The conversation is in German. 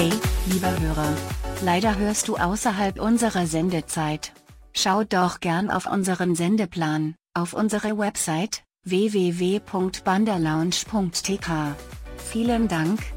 Hey, lieber Hörer. Leider hörst du außerhalb unserer Sendezeit. Schau doch gern auf unseren Sendeplan, auf unsere Website, www.banderlounge.tk. Vielen Dank,